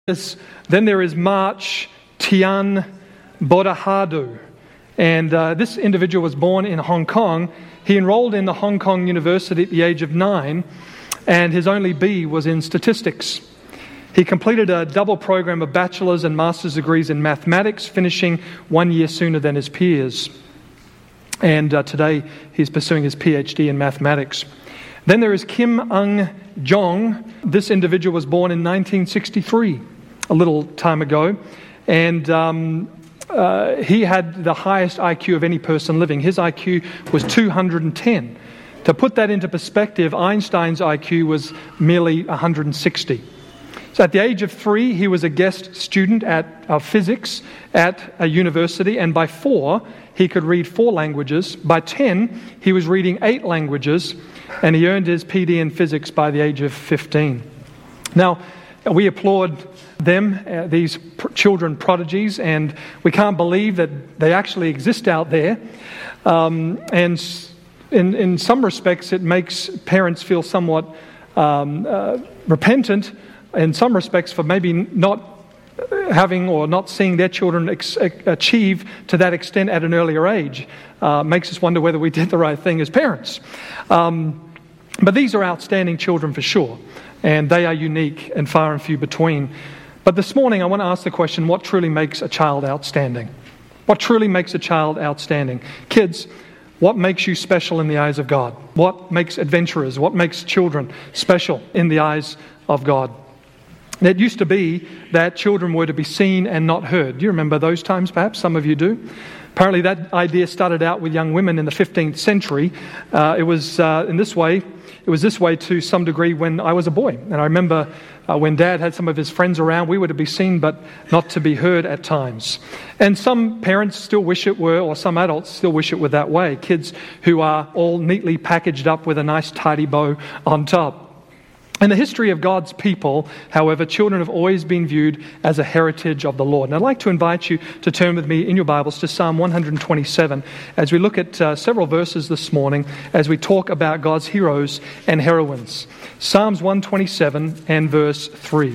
Then there is March Tian Bodahadu. And this individual was born in Hong Kong. He enrolled in the Hong Kong University at the age of 9, and his only B was in statistics. He completed a double program of bachelor's and master's degrees in mathematics, finishing 1 year sooner than his peers. And today he's pursuing his PhD in mathematics. Then there is Kim Ung Jong. This individual was born in 1963, a little time ago. And he had the highest IQ of any person living. His IQ was 210. To put that into perspective, Einstein's IQ was merely 160. So at the age of 3, he was a guest student of physics at a university, and by 4, he could read 4 languages. By 10, he was reading 8 languages, and he earned his PD in physics by the age of 15. Now, we applaud them, these children prodigies, and we can't believe that they actually exist out there. And in some respects, it makes parents feel somewhat repentant in some respects for maybe not having or not seeing their children achieve to that extent at an earlier age. Makes us wonder whether we did the right thing as parents. But these are outstanding children for sure, and they are unique and far and few between. But this morning I want to ask the question, what truly makes a child outstanding? What truly makes a child outstanding? Kids, what makes you special in the eyes of God? What makes adventurers, what makes children special in the eyes of God? It used to be that children were to be seen and not heard. Do you remember those times, perhaps? Some of you do. Apparently that idea started out with young women in the 15th century. It was this way to some degree when I was a boy. And I remember when Dad had some of his friends around, we were to be seen but not to be heard at times. And some parents still wish it were, or some adults still wish it were that way. Kids who are all neatly packaged up with a nice tidy bow on top. In the history of God's people, however, children have always been viewed as a heritage of the Lord. And I'd like to invite you to turn with me in your Bibles to Psalm 127 as we look at several verses this morning as we talk about God's heroes and heroines. Psalms 127 and verse 3.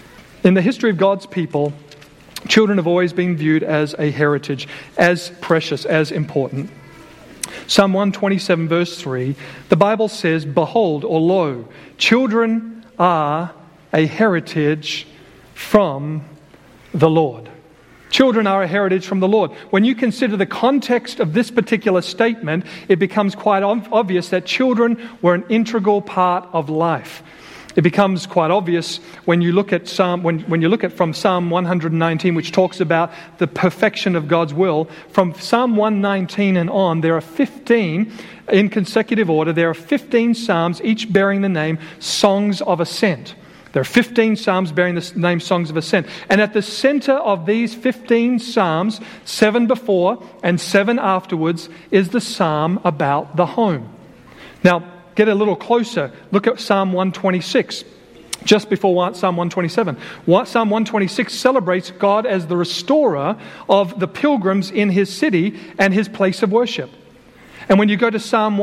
In the history of God's people, children have always been viewed as a heritage, as precious, as important. Psalm 127 verse 3, the Bible says, "Behold," or "Lo, children are a heritage from the Lord." Children are a heritage from the Lord. When you consider the context of this particular statement, it becomes quite obvious that children were an integral part of life. It becomes quite obvious when you look at from Psalm 119, which talks about the perfection of God's will. From Psalm 119 and on, there are 15 in consecutive order. There are 15 psalms, each bearing the name Songs of Ascent. There are 15 psalms bearing the name Songs of Ascent. And at the center of these 15 psalms, 7 before and 7 afterwards, is the psalm about the home. Now, get a little closer. Look at Psalm 126, just before Psalm 127. Psalm 126 celebrates God as the restorer of the pilgrims in his city and his place of worship. And when you go to Psalm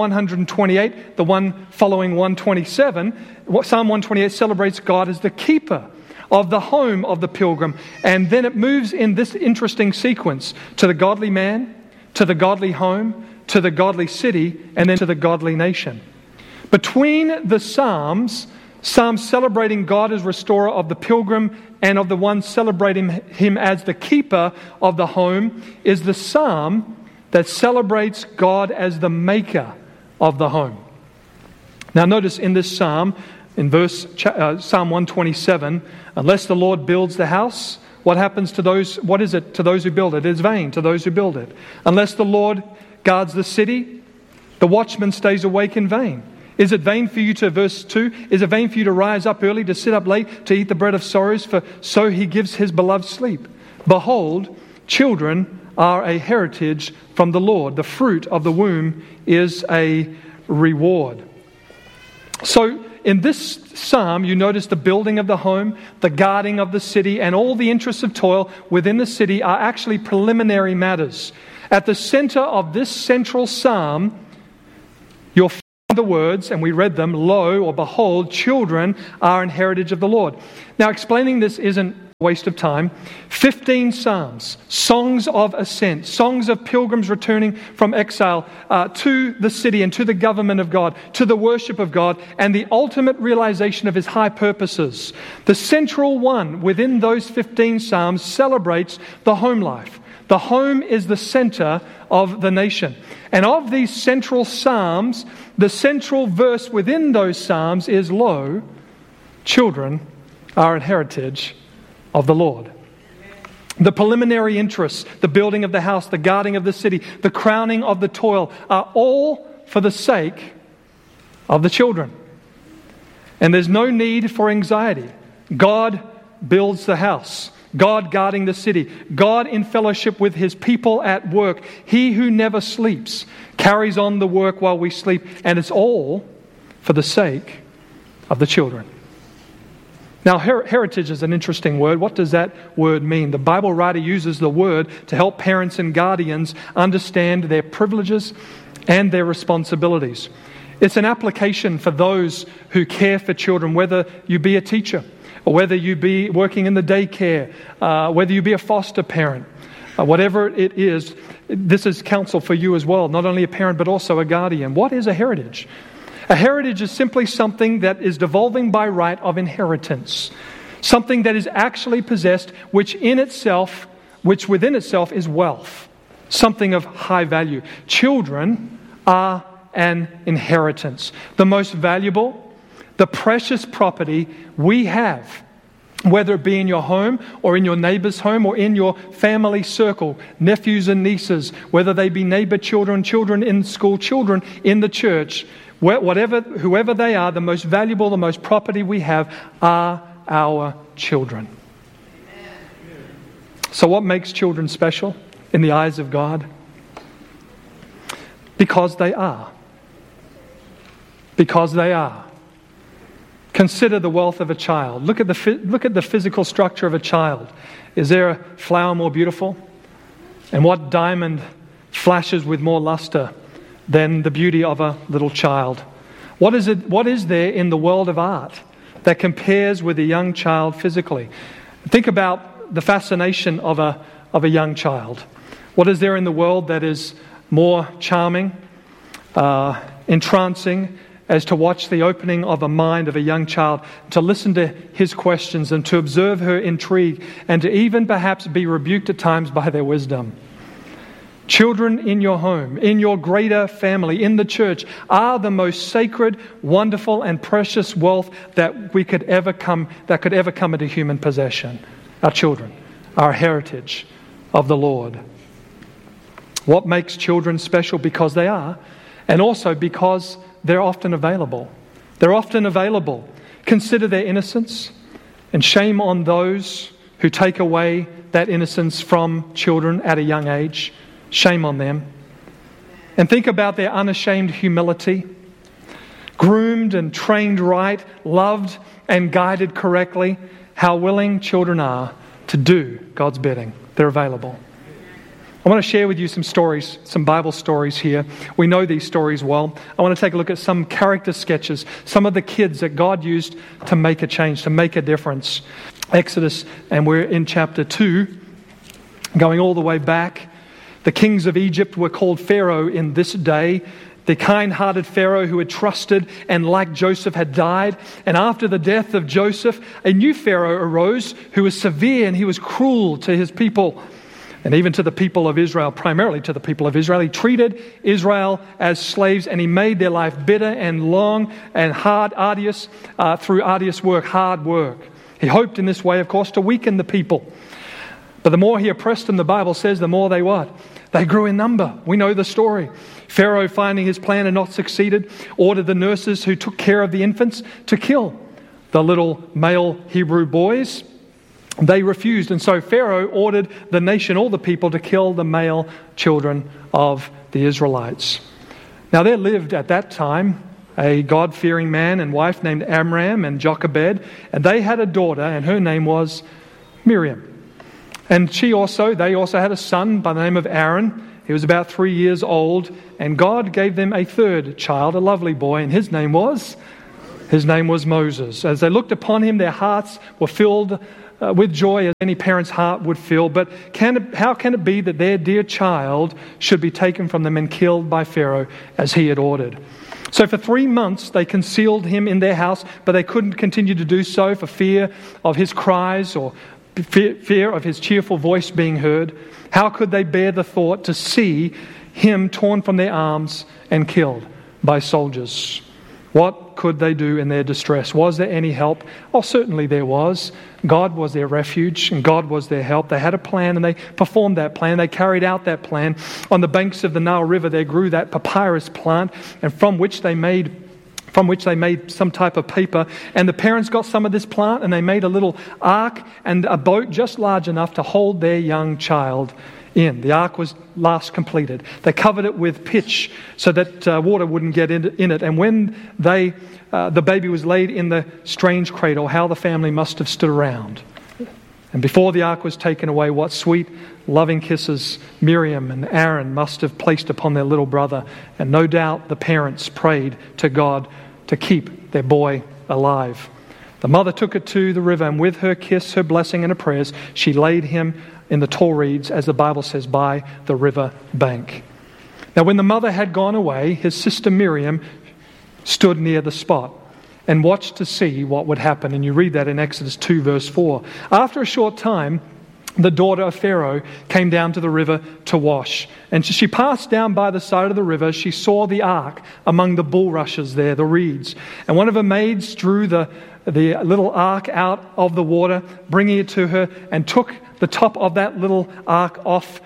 128, the one following 127, Psalm 128 celebrates God as the keeper of the home of the pilgrim. And then it moves in this interesting sequence to the godly man, to the godly home, to the godly city, and then to the godly nation. Between the Psalms celebrating God as restorer of the pilgrim and of the one celebrating him as the keeper of the home, is the psalm that celebrates God as the maker of the home. Now notice in this psalm, in Psalm 127, unless the Lord builds the house, what happens to those? What is it to those who build it? It is vain to those who build it. Unless the Lord guards the city, the watchman stays awake in vain. Is it vain for you verse 2, is it vain for you to rise up early, to sit up late, to eat the bread of sorrows, for so he gives his beloved sleep? Behold, children are a heritage from the Lord. The fruit of the womb is a reward. So in this psalm, you notice the building of the home, the guarding of the city, and all the interests of toil within the city are actually preliminary matters. At the center of this central psalm, you'll find the words, and we read them, "Lo," or "Behold, children are an heritage of the Lord." Now, explaining this isn't waste of time, 15 psalms, songs of ascent, songs of pilgrims returning from exile to the city and to the government of God, to the worship of God, and the ultimate realization of his high purposes. The central one within those 15 psalms celebrates the home life. The home is the center of the nation. And of these central psalms, the central verse within those psalms is, "Lo, children are an heritage of the Lord." The preliminary interests, the building of the house, the guarding of the city, the crowning of the toil, are all for the sake of the children. And there's no need for anxiety. God builds the house. God guarding the city. God in fellowship with his people at work. He who never sleeps carries on the work while we sleep. And it's all for the sake of the children. Now, heritage is an interesting word. What does that word mean? The Bible writer uses the word to help parents and guardians understand their privileges and their responsibilities. It's an application for those who care for children, whether you be a teacher, or whether you be working in the daycare, whether you be a foster parent, whatever it is, this is counsel for you as well, not only a parent but also a guardian. What is a heritage? A heritage is simply something that is devolving by right of inheritance, something that is actually possessed, which within itself is wealth, something of high value. Children are an inheritance, the most valuable, the precious property we have, whether it be in your home or in your neighbor's home or in your family circle, nephews and nieces, whether they be neighbor children, children in school, children in the church, whoever they are, the most valuable, the most property we have are our children. So what makes children special in the eyes of God? Because they are. Because they are. Consider the wealth of a child. Look at the physical structure of a child. Is there a flower more beautiful? And what diamond flashes with more luster than the beauty of a little child? What is there in the world of art that compares with a young child physically? Think about the fascination of a young child. What is there in the world that is more charming, entrancing, as to watch the opening of a mind of a young child, to listen to his questions and to observe her intrigue, and to even perhaps be rebuked at times by their wisdom? Children in your home, in your greater family, in the church, are the most sacred, wonderful, and precious wealth that could ever come into human possession. Our children, our heritage of the Lord. What makes children special? Because they are, and also because they're often available. They're often available. Consider their innocence, and shame on those who take away that innocence from children at a young age. Shame on them. And think about their unashamed humility. Groomed and trained right, loved and guided correctly, how willing children are to do God's bidding. They're available. I want to share with you some stories, some Bible stories here. We know these stories well. I want to take a look at some character sketches, some of the kids that God used to make a change, to make a difference. Exodus, and we're in chapter 2, going all the way back. The kings of Egypt were called Pharaoh in this day. The kind-hearted Pharaoh who had trusted and, like Joseph, had died. And after the death of Joseph, a new Pharaoh arose who was severe and he was cruel to his people. And even to the people of Israel, primarily to the people of Israel. He treated Israel as slaves, and he made their life bitter and long and arduous through arduous work, hard work. He hoped in this way, of course, to weaken the people. But the more he oppressed them, the Bible says, the more they what? They grew in number. We know the story. Pharaoh, finding his plan had not succeeded, ordered the nurses who took care of the infants to kill the little male Hebrew boys. They refused, and so Pharaoh ordered the nation, all the people, to kill the male children of the Israelites. Now there lived at that time a God-fearing man and wife named Amram and Jochebed, and they had a daughter, and her name was Miriam. And they also had a son by the name of Aaron. He was about 3 years old, and God gave them a third child, a lovely boy, and his name was Moses. As they looked upon him, their hearts were filled with joy as any parent's heart would fill. But how can it be that their dear child should be taken from them and killed by Pharaoh as he had ordered? So for 3 months they concealed him in their house, but they couldn't continue to do so for fear of his cries or fear of his cheerful voice being heard. How could they bear the thought to see him torn from their arms and killed by soldiers? What could they do in their distress? Was there any help? Oh, certainly there was. God was their refuge and God was their help. They had a plan and they performed that plan. They carried out that plan. On the banks of the Nile River there grew that papyrus plant, and from which they made some type of paper. And the parents got some of this plant and they made a little ark and a boat just large enough to hold their young child in. The ark was last completed. They covered it with pitch so that water wouldn't get in it. And when the baby was laid in the strange cradle, how the family must have stood around. And before the ark was taken away, what sweet, loving kisses Miriam and Aaron must have placed upon their little brother. And no doubt the parents prayed to God to keep their boy alive. The mother took it to the river, and with her kiss, her blessing, and her prayers, she laid him in the tall reeds, as the Bible says, by the river bank. Now when the mother had gone away, his sister Miriam stood near the spot and watched to see what would happen. And you read that in Exodus 2 verse 4. After a short time, the daughter of Pharaoh came down to the river to wash. And she passed down by the side of the river. She saw the ark among the bulrushes there, the reeds. And one of her maids drew the little ark out of the water, bringing it to her, and took the top of that little ark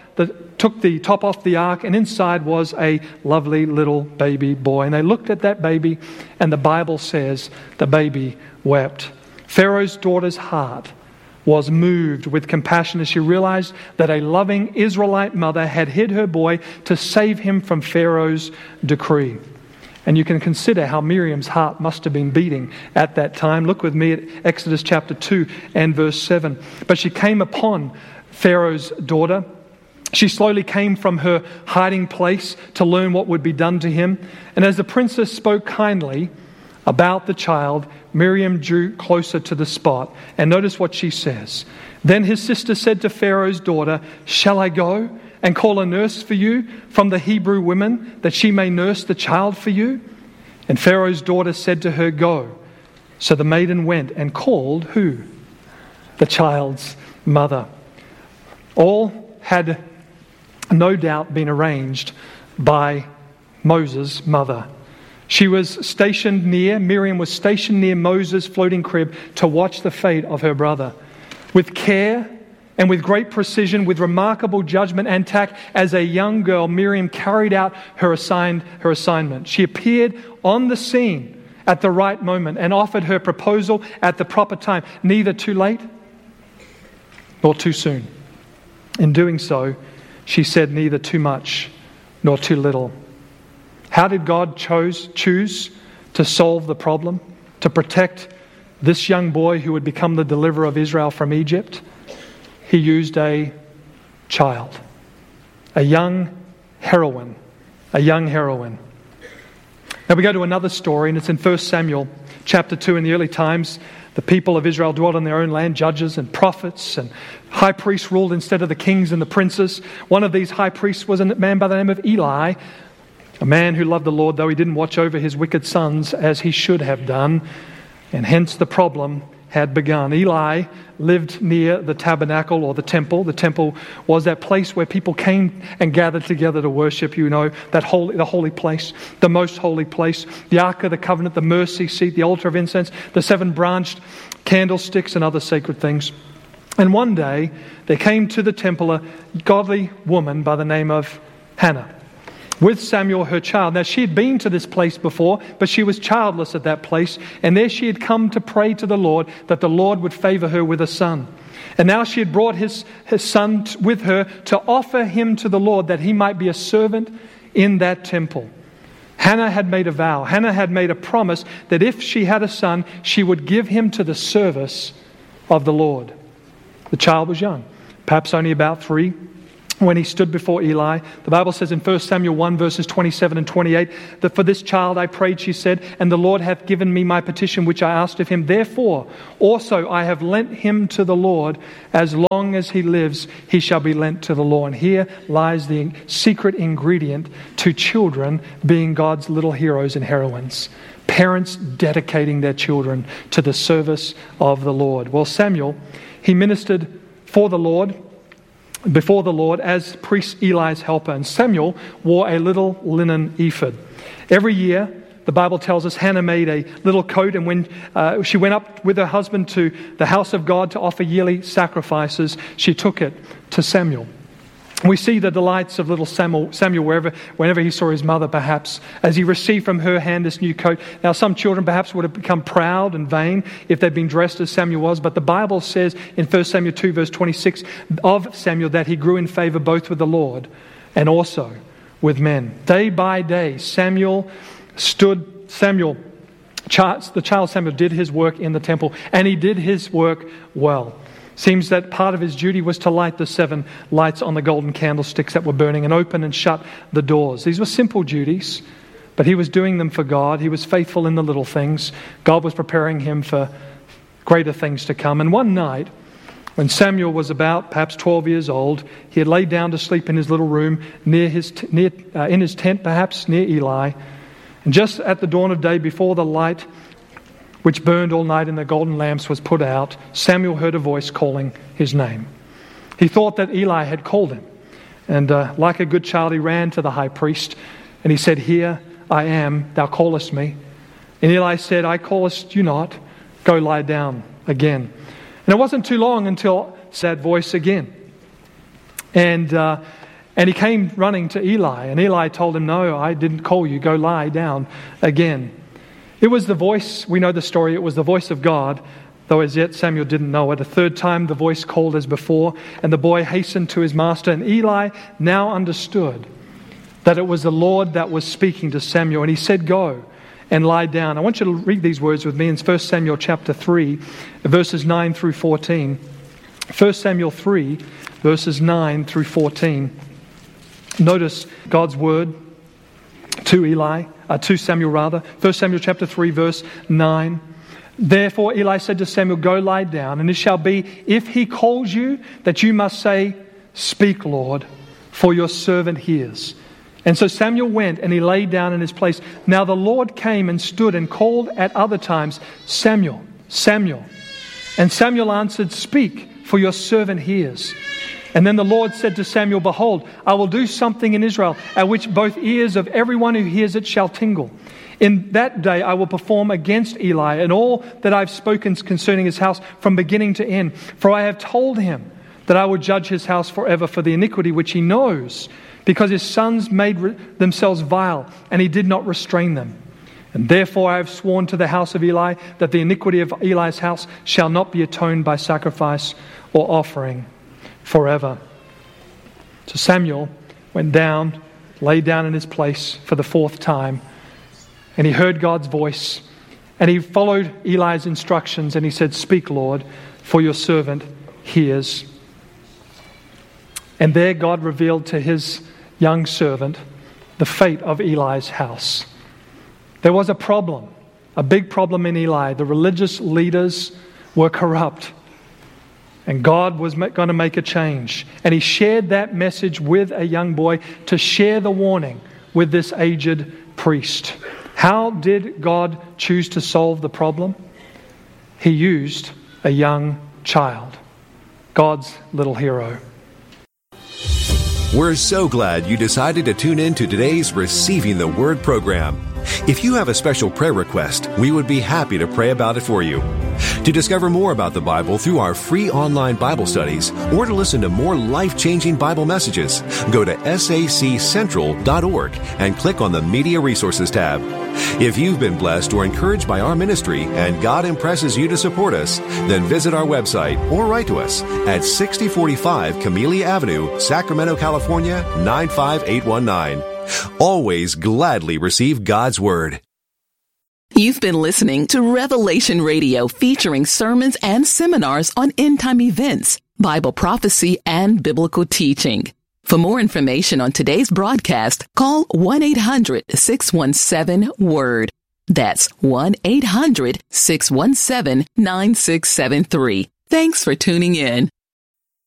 took the top off the ark, and inside was a lovely little baby boy. And they looked at that baby, and the Bible says the baby wept. Pharaoh's daughter's heart was moved with compassion as she realized that a loving Israelite mother had hid her boy to save him from Pharaoh's decree. And you can consider how Miriam's heart must have been beating at that time. Look with me at Exodus chapter 2 and verse 7. But she came upon Pharaoh's daughter. She slowly came from her hiding place to learn what would be done to him. And as the princess spoke kindly about the child, Miriam drew closer to the spot. And notice what she says. Then his sister said to Pharaoh's daughter, "Shall I go and call a nurse for you from the Hebrew women, that she may nurse the child for you?" And Pharaoh's daughter said to her, "Go." So the maiden went and called who? The child's mother. All had no doubt been arranged by Moses' mother. Miriam was stationed near Moses' floating crib to watch the fate of her brother. With care and with great precision, with remarkable judgment and tact, as a young girl, Miriam carried out her assignment. She appeared on the scene at the right moment and offered her proposal at the proper time, neither too late nor too soon. In doing so, she said neither too much nor too little. How did God choose to solve the problem, to protect this young boy who would become the deliverer of Israel from Egypt? He used a child, a young heroine. Now we go to another story, and it's in 1 Samuel chapter 2. In the early times, the people of Israel dwelt on their own land. Judges and prophets and high priests ruled instead of the kings and the princes. One of these high priests was a man by the name of Eli, a man who loved the Lord, though he didn't watch over his wicked sons as he should have done. And hence the problem had begun. Eli lived near the tabernacle or the temple. The temple was that place where people came and gathered together to worship, the holy place, the most holy place, the Ark of the Covenant, the mercy seat, the altar of incense, the 7 branched candlesticks and other sacred things. And one day there came to the temple a godly woman by the name of Hannah, with Samuel, her child. Now, she had been to this place before, but she was childless at that place. And there she had come to pray to the Lord that the Lord would favor her with a son. And now she had brought his son with her to offer him to the Lord that he might be a servant in that temple. Hannah had made a vow. Hannah had made a promise that if she had a son, she would give him to the service of the Lord. The child was young, perhaps only about 3 when he stood before Eli. The Bible says in 1 Samuel 1 verses 27 and 28 that for this child I prayed, she said, and the Lord hath given me my petition which I asked of him. Therefore also I have lent him to the Lord. As long as he lives, he shall be lent to the Lord. And here lies the secret ingredient to children being God's little heroes and heroines. Parents dedicating their children to the service of the Lord. Well, Samuel, he ministered before the Lord as priest Eli's helper. And Samuel wore a little linen ephod. Every year, the Bible tells us Hannah made a little coat, and when she went up with her husband to the house of God to offer yearly sacrifices, she took it to Samuel. We see the delights of little Samuel whenever he saw his mother, perhaps, as he received from her hand this new coat. Now, some children perhaps would have become proud and vain if they'd been dressed as Samuel was, but the Bible says in 1 Samuel 2, verse 26 of Samuel that he grew in favor both with the Lord and also with men. Day by day, the child Samuel did his work in the temple, and he did his work well. Seems that part of his duty was to light the 7 lights on the golden candlesticks that were burning and open and shut the doors. These were simple duties, but he was doing them for God. He was faithful in the little things. God was preparing him for greater things to come. And one night, when Samuel was about perhaps 12 years old, he had laid down to sleep in his little room in his tent, perhaps near Eli. And just at the dawn of day, before the light which burned all night in the golden lamps was put out, Samuel heard a voice calling his name. He thought that Eli had called him. And like a good child, he ran to the high priest and he said, "Here I am, thou callest me." And Eli said, "I callest you not, go lie down again." And it wasn't too long until that voice again. And he came running to Eli, and Eli told him, "No, I didn't call you, go lie down again." It was the voice, we know the story, it was the voice of God, though as yet Samuel didn't know it. A third time the voice called as before, and the boy hastened to his master, and Eli now understood that it was the Lord that was speaking to Samuel, and he said, "Go and lie down." I want you to read these words with me in 1 Samuel chapter 3, verses 9 through 14. 1 Samuel 3, verses 9 through 14. Notice God's word to Samuel rather. 1 Samuel chapter 3, verse 9. Therefore Eli said to Samuel, "Go lie down, and it shall be, if he calls you, that you must say, 'Speak, Lord, for your servant hears.'" And so Samuel went, and he lay down in his place. Now the Lord came and stood and called at other times, "Samuel, Samuel." And Samuel answered, "Speak, for your servant hears." And then the Lord said to Samuel, "Behold, I will do something in Israel, at which both ears of everyone who hears it shall tingle. In that day I will perform against Eli and all that I have spoken concerning his house from beginning to end. For I have told him that I will judge his house forever for the iniquity which he knows, because his sons made themselves vile, and he did not restrain them. And therefore I have sworn to the house of Eli that the iniquity of Eli's house shall not be atoned by sacrifice or offering forever." So Samuel went down, lay down in his place for the 4th time, and he heard God's voice, and he followed Eli's instructions, and he said, "Speak, Lord, for your servant hears." And there God revealed to his young servant the fate of Eli's house. There was a problem, a big problem in Eli. The religious leaders were corrupt. And God was going to make a change. And he shared that message with a young boy to share the warning with this aged priest. How did God choose to solve the problem? He used a young child, God's little hero. We're so glad you decided to tune in to today's Receiving the Word program. If you have a special prayer request, we would be happy to pray about it for you. To discover more about the Bible through our free online Bible studies, or to listen to more life-changing Bible messages, go to saccentral.org and click on the Media Resources tab. If you've been blessed or encouraged by our ministry and God impresses you to support us, then visit our website or write to us at 6045 Camellia Avenue, Sacramento, California, 95819. Always gladly receive God's Word. You've been listening to Revelation Radio, featuring sermons and seminars on end-time events, Bible prophecy, and biblical teaching. For more information on today's broadcast, call 1-800-617-WORD. That's 1-800-617-9673. Thanks for tuning in.